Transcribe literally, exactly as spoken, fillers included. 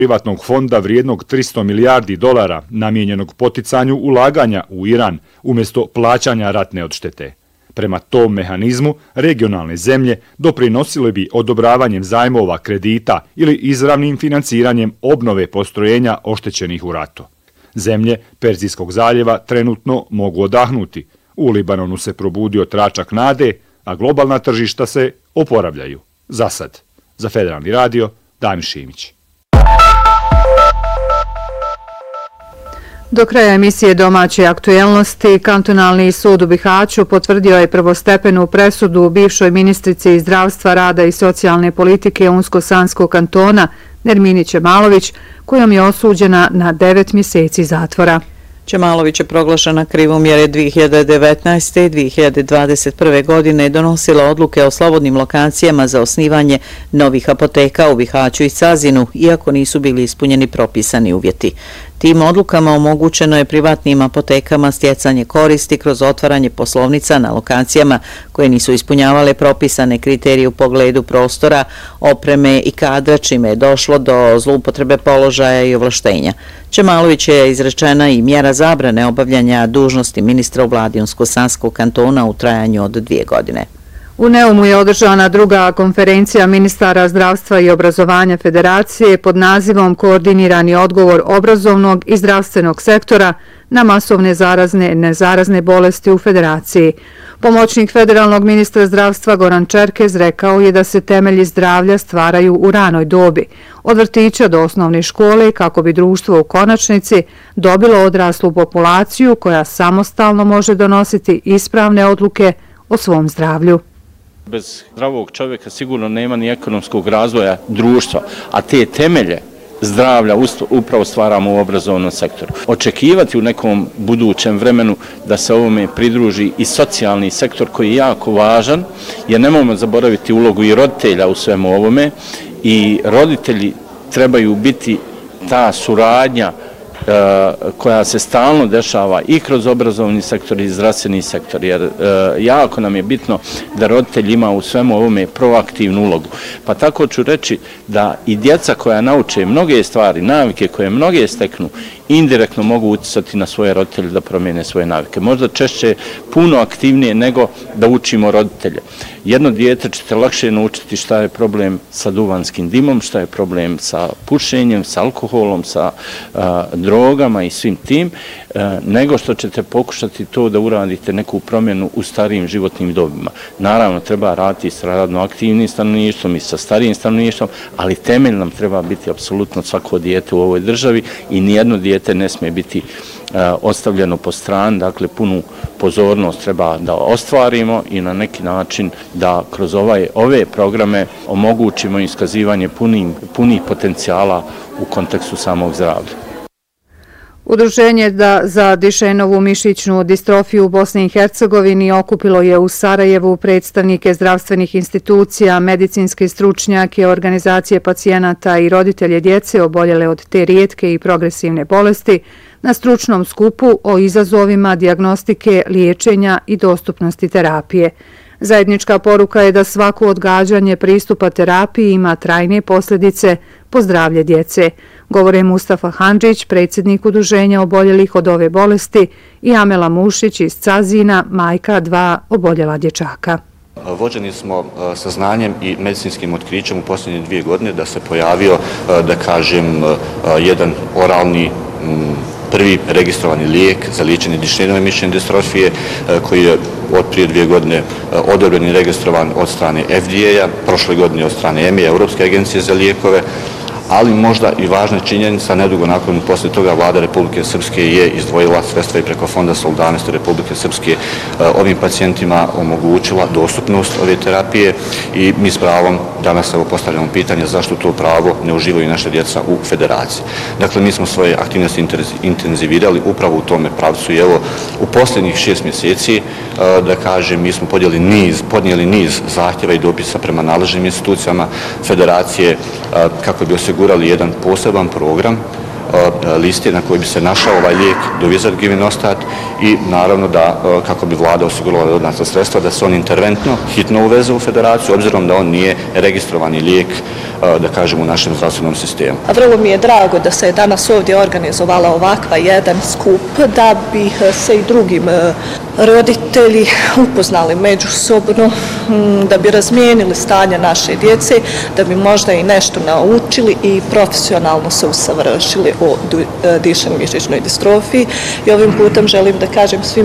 privatnog fonda vrijednog tristo milijardi dolara namijenjenog poticanju ulaganja u Iran umjesto plaćanja ratne odštete. Prema tom mehanizmu, regionalne zemlje doprinosile bi odobravanjem zajmova kredita ili izravnim financiranjem obnove postrojenja oštećenih u ratu. Zemlje Perzijskog zaljeva trenutno mogu odahnuti. U Libanonu se probudio tračak nade, a globalna tržišta se oporavljaju. Za sad. Za Federalni radio, Damir Šimić. Do kraja emisije Domaće aktuelnosti, Kantonalni sud u Bihaću potvrdio je prvostepenu presudu bivšoj ministrici zdravstva, rada i socijalne politike Unsko-Sanskog kantona Nermini Čemalović, kojom je osuđena na devet mjeseci zatvora. Čemalović je proglašena krivom jer je dvije hiljade devetnaeste. i dvije hiljade dvadeset prve. godine donosila odluke o slobodnim lokacijama za osnivanje novih apoteka u Bihaću i Cazinu, iako nisu bili ispunjeni propisani uvjeti. Tim odlukama omogućeno je privatnim apotekama stjecanje koristi kroz otvaranje poslovnica na lokacijama koje nisu ispunjavale propisane kriterije u pogledu prostora, opreme i kadra, čime je došlo do zloupotrebe položaja i ovlaštenja. Čemalović je izrečena i mjera zabrane obavljanja dužnosti ministra u vladi Unsko-Sanskog kantona u trajanju od dvije godine. U Neumu je održana druga konferencija ministara zdravstva i obrazovanja Federacije pod nazivom Koordinirani odgovor obrazovnog i zdravstvenog sektora na masovne zarazne i nezarazne bolesti u Federaciji. Pomoćnik federalnog ministra zdravstva Goran Čerkez rekao je da se temelji zdravlja stvaraju u ranoj dobi, od vrtića do osnovne škole, kako bi društvo u konačnici dobilo odraslu populaciju koja samostalno može donositi ispravne odluke o svom zdravlju. Bez zdravog čovjeka sigurno nema ni ekonomskog razvoja društva, a te temelje zdravlja upravo stvaramo u obrazovnom sektoru. Očekivati u nekom budućem vremenu da se ovome pridruži i socijalni sektor koji je jako važan, jer nemojmo zaboraviti ulogu i roditelja u svemu ovome, i roditelji trebaju biti ta suradnja koja se stalno dešava i kroz obrazovni sektor i zdravstveni sektor, jer jako nam je bitno da roditelj ima u svemu ovome proaktivnu ulogu. Pa tako ću reći da i djeca koja nauče mnoge stvari, navike koje mnoge steknu, indirektno mogu utjecati na svoje roditelje da promijene svoje navike. Možda češće puno aktivnije nego da učimo roditelje. Jedno dijete ćete lakše naučiti šta je problem sa duvanskim dimom, šta je problem sa pušenjem, sa alkoholom, sa a, drogama i svim tim, a, nego što ćete pokušati to da uradite neku promjenu u starijim životnim dobima. Naravno, treba raditi s radno aktivnim stanovništvom i sa starijim stanovništvom, ali temelj nam treba biti apsolutno svako dijete u ovoj državi i nijedno dijete ne smije biti ostavljeno po strani, dakle punu pozornost treba da ostvarimo i na neki način da kroz ovaj, ove programe omogućimo iskazivanje punim, punih potencijala u kontekstu samog zdravlja. Udruženje da za Dišenovu mišićnu distrofiju u Bosni i Hercegovini okupilo je u Sarajevu predstavnike zdravstvenih institucija, medicinske stručnjake, organizacije pacijenata i roditelje djece oboljele od te rijetke i progresivne bolesti na stručnom skupu o izazovima dijagnostike, liječenja i dostupnosti terapije. Zajednička poruka je da svako odgađanje pristupa terapiji ima trajne posljedice po zdravlje djece, govore Mustafa Handžić, predsjednik udruženja oboljelih od ove bolesti, i Amela Mušić iz Cazina, majka dva oboljela dječaka. Vođeni smo saznanjem i medicinskim otkrićem u posljednje dvije godine da se pojavio, da kažem, jedan oralni prvi registrovani lijek za liječenje Dišenove mišićne distrofije koji je od prije dvije godine odobren i registrovan od strane F D A-a, prošle godine od strane E M A, Europske agencije za lijekove, ali možda i važna činjenica, nedugo nakon poslije toga vlada Republike Srpske je izdvojila sredstva i preko Fonda solidarnosti Republike Srpske ovim pacijentima omogućila dostupnost ove terapije i mi s pravom danas evo postavljamo pitanje zašto to pravo ne uživaju naše djeca u federaciji. Dakle, mi smo svoje aktivnosti intenzivirali upravo u tome pravcu i evo u posljednjih šest mjeseci, da kažem, mi smo podijeli niz, podnijeli niz zahtjeva i dopisa prema nadležnim institucijama federacije kako bi osigurali jedan poseban program liste na kojoj bi se našao ovaj lijek Dovizor Givinostat i naravno da kako bi vlada osigurala dodatna sredstva da se on interventno hitno uveze u federaciju, obzirom da on nije registrovani lijek, da kažem, u našem zdravstvenom sistemu. A vrlo mi je drago da se je danas ovdje organizovala ovakva jedan skup da bi se i drugim roditelji upoznali međusobno, da bi razmijenili stanje naše djece, da bi možda i nešto naučili i profesionalno se usavršili o dišno-mišićnoj distrofiji. I ovim putem želim da kažem svim